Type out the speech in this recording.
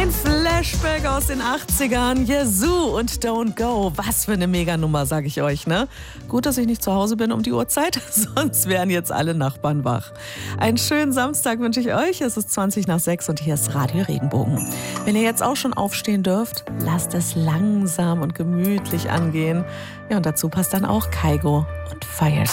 Ein Flashback aus den 80ern. Yazoo und Don't Go. Was für eine Meganummer, sage ich euch, ne? Gut, dass ich nicht zu Hause bin um die Uhrzeit, sonst wären jetzt alle Nachbarn wach. Einen schönen Samstag wünsche ich euch. Es ist 20:20 und hier ist Radio Regenbogen. Wenn ihr jetzt auch schon aufstehen dürft, lasst es langsam und gemütlich angehen. Ja, und dazu passt dann auch Kygo und Fire.